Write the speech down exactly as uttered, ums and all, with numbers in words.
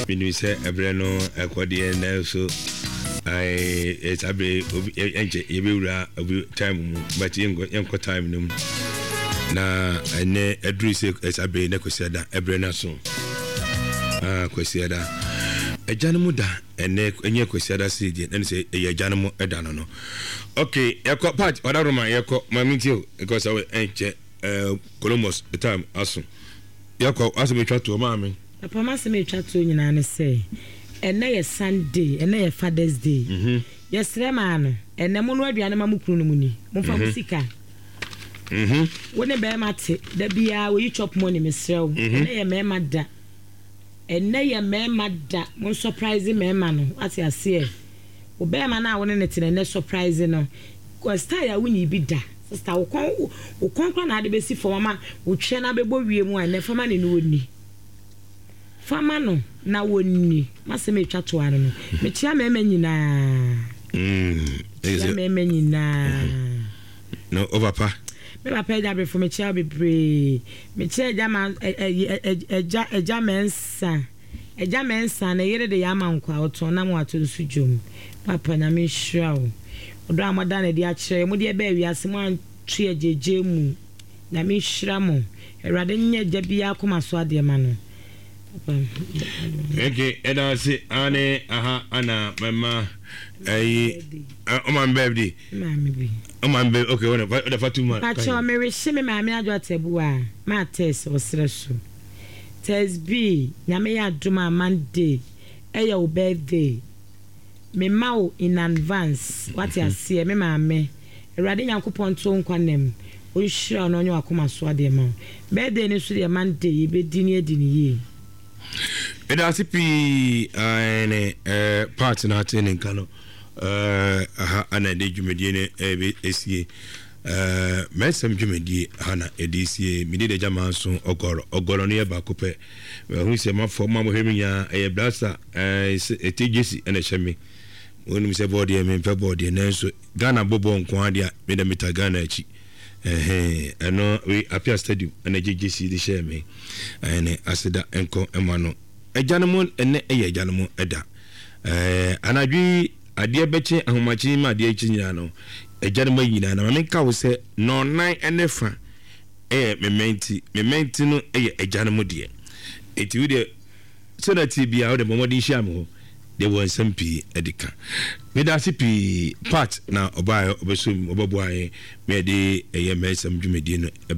Binu say ebreno ekodi en so I it's abe enche yebewura time but yenko time num na ene edru say it's abe na kwesiada ebrena so ah kwesiada ejanemu da ene enye kwesiada se die na say ejanemu eda no no okay yako part odaroma yako mamitio because I enche Columbus the time aso yako aso be twa to ma me papa ma se me twa to nyina ne say ene ye Sunday ene ye Father's Day mhm yesre ma no ene mo no aduane ma mukuru no muni mo fa musika mhm woni be ma te da bia we chop money mesrew ene ye me ma da ene ye me ma da mo surprise me ma no ati ase wo be ma na woni ne te ne surprise no ko style ya woni bi da sister wo kon wo kon kwa na de be si for mama wo twe na be bo wie mu ene fama ne no woni fama no na woni maseme twa to ano no me tia mema nyina mm eze mema nyina no over pa me papa ja be for me tia be bre me tia ja ma eja eja mensa eja mensa na yere de yama nkwa oto na mo ato sujom papa na me hrawo odo amada na de a kire mo de be wiase mo antwe ejeje mu na me hra mo erade nya ja bia akoma so ade ma no. Okay, and I say, Anne, aha, Anna, Mama, I, oh, my baby, mammy, oh, my baby, okay, what the Fatuma, Pacho, Mary, Shimmy, mammy, I got a boy, my test or stress. Test B, Yamea Duma Monday, Ayo birthday, me mau in advance, what I see, me mammy, a radding uncle ponton quanem, we sure on your coma swadi amount. Birthday is the Monday, be dinner dinner. It has to be a partner in Kano. Uh, Anna de Jumediane, A C A, Messam Jumedi, Hannah, A D C A, Midida Jamason, Ogor, Ogoronia Bacope, who said my former Mohemia, a blaster, a T G C and a Shemi. When we say body and body, and so Ghana Bobo and Quadia, made a Mitagana. Eh eh no we appear stadium and a G G C the share me and asida enko emano ejanemu ene eye ejanemu eda eh anadwi ade beche ahomachi ma ade echi nyina no ejanemu nyina na me ka wo se no nine enefa eh mementi mementi no eye ejanemu de eti we de so that bia wo de momodi hia me ho de won sampi edika me da sipi part na obaye obesum obaboaye me de eye mesam dwumedi no